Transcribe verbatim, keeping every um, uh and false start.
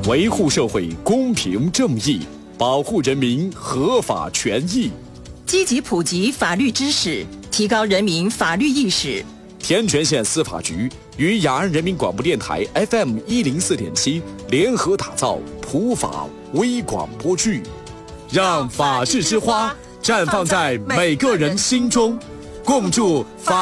维护社会公平正义，保护人民合法权益， 积极普及法律知识，提高人民法律意识。 天全县司法局与雅安人民广播电台 F M 一零四点七联合打造普法微广播剧，让法治之花绽放在每个人心中，共筑法